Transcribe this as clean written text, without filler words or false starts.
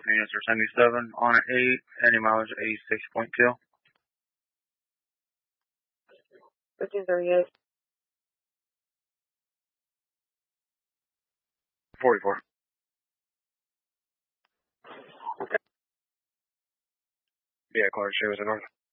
units are 77 on an 8, any mileage 86.2. 1538. 44. Yeah, Clark, she was in north.